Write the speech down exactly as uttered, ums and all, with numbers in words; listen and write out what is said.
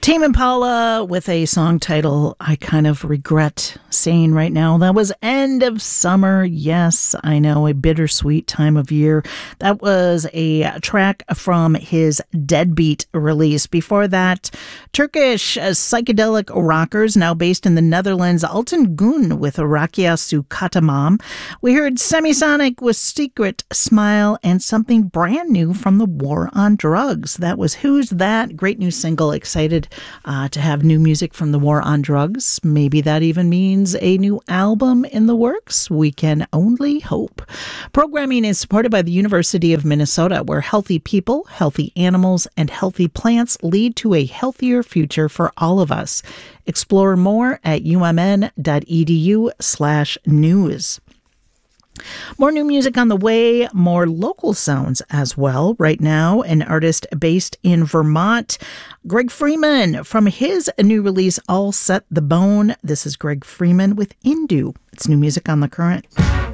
Tame Impala with a song title I kind of regret saying right now. That was End of Summer. Yes, I know, a bittersweet time of year. That was a track from his Deadbeat release. Before that, Turkish psychedelic rockers, now based in the Netherlands, Altan Gün with Rakia Sukatamam. We heard Semisonic with Secret Smile and something brand new from the War on Drugs. That was Who's That? Great new single. Excited Uh, to have new music from the War on Drugs. Maybe that even means a new album in the works. We can only hope. Programming is supported by the University of Minnesota, where healthy people, healthy animals, and healthy plants lead to a healthier future for all of us. Explore more at umn.edu slash news. More new music on the way, more local sounds as well. Right now, an artist based in Vermont, Greg Freeman, from his new release, All Set the Bone. This is Greg Freeman with Indu. It's new music on The Current.